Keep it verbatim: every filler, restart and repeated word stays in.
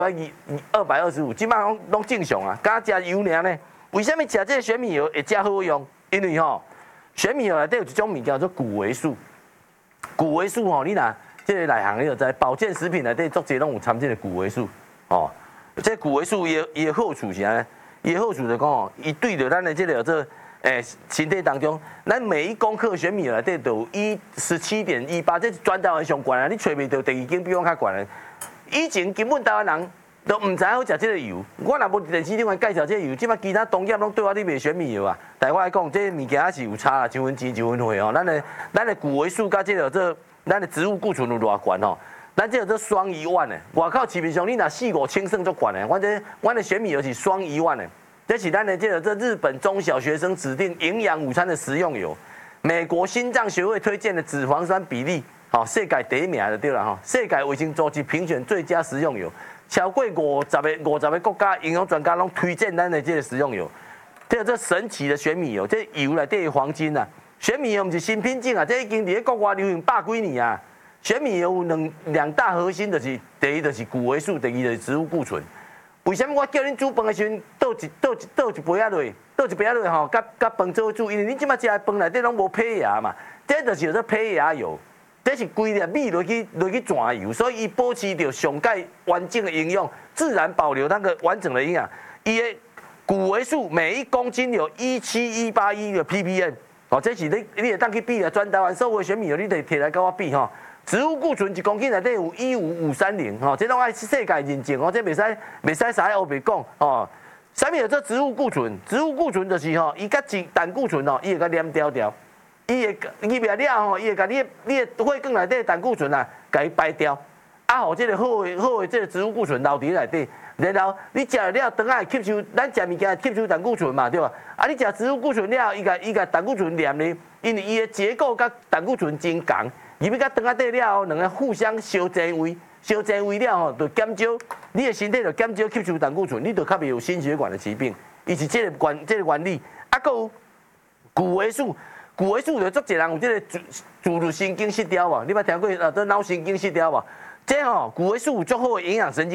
二百二十五，基本上拢正常啊，加食油尔呢？为什么食这个玄米油会遮好用？因为吼，玄米油内底有一种物件叫做谷维素。谷维素吼，你若这个内行你就知，保健食品内底足侪拢有掺这个谷维素。哦，这谷维素伊伊好处是安，伊好处就讲哦，伊对着咱的这个这诶身体当中，咱每一公克玄米油内底都有一十七点一八，这全台湾上悬啊！你找袂到第二间比我较悬的。以前根本台湾人都唔知好食这个油，我若无电视顶来介绍这个油，即摆其他同业拢对我咧卖玄米油啊。但我来讲，这物件是有差啦，一分钱一分货哦。咱的咱的谷维素甲这个这咱的植物固醇有偌悬哦？咱这个做双一万的，外口市面上你若四五千算足悬的，我这我的玄米油是双一万的，这是咱的这个这日本中小学生指定营养午餐的食用油，美国心脏学会推荐的脂肪酸比例。好，世界第一名就对了哈。世界卫生组织评选最佳食用油，超过五十个五十个国家营养专家拢推荐咱的这个食用油。这个这神奇的玄米油，这油内底黄金啊！玄米油不是新品种啊，这已经伫国外流行百几年啊。玄米油有两两大核心，就是第一就是谷维素，第二就是植物固醇。为什么我叫恁煮饭的时阵倒一倒一倒一杯仔落，倒一杯仔落吼，甲甲饭做煮，因为恁即马食的饭内底拢无胚芽嘛，这就是叫做胚芽油。这是规粒米落去落去转油，所以伊保持着上盖完整的营养，自然保留那个完整的营养。伊的谷维素每一公斤有一七一八一个 ppm， 哦，这是你你会当去比啊，全台湾所有玄米油你得摕来跟我比吼。植物固醇一公斤内底有一五五三零，吼，这拢爱世界认证哦，这袂使袂使啥黑白讲哦。啥物叫做植物固醇？植物固醇就是吼，伊甲脂胆固醇哦，伊会甲黏条条。伊会入来了吼，伊会甲你你的血管内底胆固醇啊，甲伊排掉，啊，互这个好的好的这个植物固醇留伫内底，然后你食了了，肠仔会吸收，咱食物件吸收胆固醇嘛，对吧？啊，你食植物固醇了，伊甲伊甲胆固醇黏咧，因为伊的结构甲胆固醇真共，入去甲肠仔底了后，两个互相相占位，相占位了吼，就减少你的身体就减少吸收胆固醇，你就较袂有心血管的疾病，伊是这个原这个原理，啊，还有谷维素。谷维素就足侪人有这个自自律神经失调无？你捌听过啊？这脑神经失调无？这吼谷维素有足好的营养神经。